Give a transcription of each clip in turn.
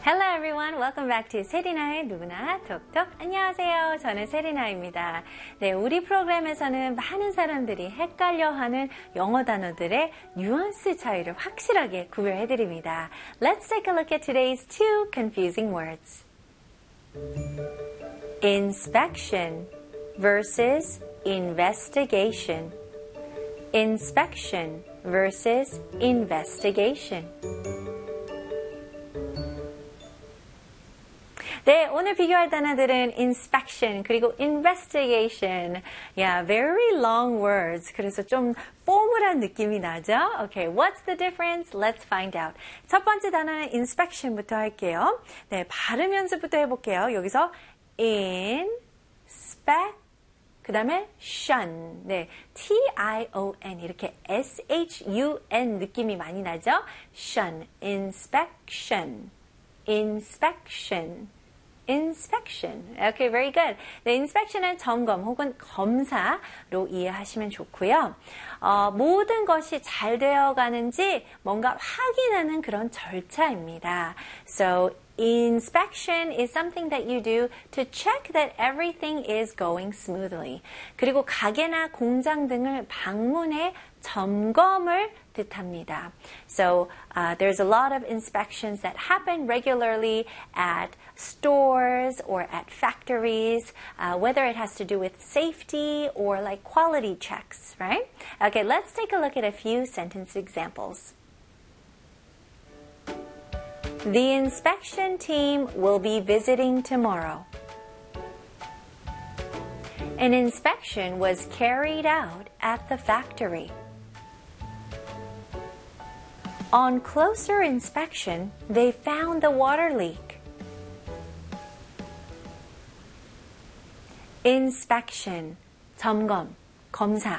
Hello everyone, welcome back to 세리나의 누구나 톡톡. 안녕하세요. 저는 세리나입니다. 네, 우리 프로그램에서는 많은 사람들이 헷갈려하는 영어 단어들의 뉘앙스 차이를 확실하게 구별해드립니다. Let's take a look at today's two confusing words. Inspection versus investigation. Inspection versus investigation. 네, 오늘 비교할 단어들은 inspection 그리고 investigation. Yeah, very long words. 그래서 좀 포멀한 느낌이 나죠? Okay, what's the difference? Let's find out. 첫 번째 단어는 inspection부터 할게요. 네, 발음 연습부터 해볼게요. 여기서 inspect 그 다음에 shun, 네, T-I-O-N 이렇게 S-H-U-N 느낌이 많이 나죠? shun, inspection, inspection. Inspection. Okay, very good. 네, inspection은 점검 혹은 검사로 이해하시면 좋고요. 모든 것이 잘 되어가는지 뭔가 확인하는 그런 절차입니다. So, inspection is something that you do to check that everything is going smoothly. 그리고 가게나 공장 등을 방문해 점검을 뜻합니다. So, there's a lot of inspections that happen regularly at stores or at factories, whether it has to do with safety or like quality checks, right? Okay, let's take a look at a few sentence examples. The inspection team will be visiting tomorrow. An inspection was carried out at the factory. On closer inspection, they found the water leak. Inspection, 점검, 검사.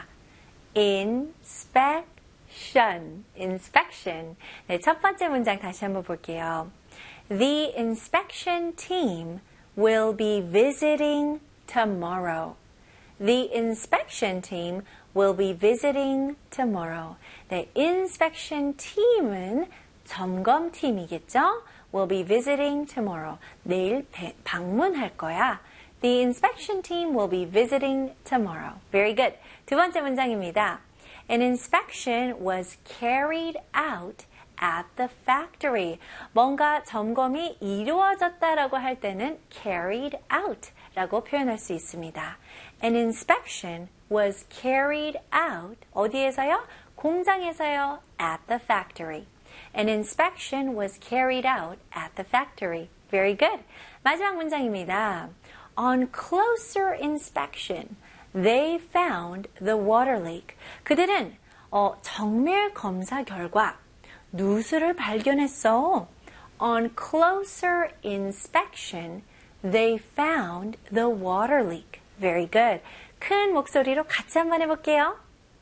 Inspection, inspection. 네, 첫 번째 문장 다시 한번 볼게요. The inspection team will be visiting tomorrow. The inspection team will be visiting tomorrow. 네, inspection team은 점검팀이겠죠? Will be visiting tomorrow. 내일 방문할 거야. The inspection team will be visiting tomorrow. Very good. 두 번째 문장입니다. An inspection was carried out at the factory. 뭔가 점검이 이루어졌다라고 할 때는 carried out 라고 표현할 수 있습니다. An inspection was carried out. 어디에서요? 공장에서요. At the factory. An inspection was carried out at the factory. Very good. 마지막 문장입니다. On closer inspection, they found the water leak. 그들은 정밀 검사 결과 누수를 발견했어. On closer inspection, they found the water leak. Very good. 큰 목소리로 같이 한번 해볼게요.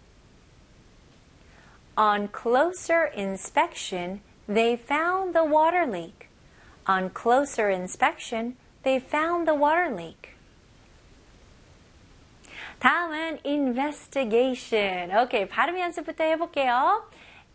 On closer inspection, they found the water leak. On closer inspection, they found the water leak. 다음은 investigation. 오케이, 발음 연습부터 해볼게요.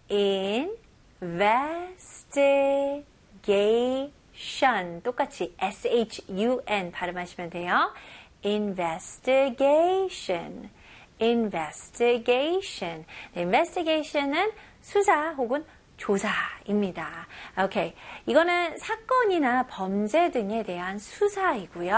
investigation. 똑같이 S-H-U-N 발음하시면 돼요. investigation. investigation. investigation은 수사 혹은 조사입니다. 오케이. 이거는 사건이나 범죄 등에 대한 수사이고요.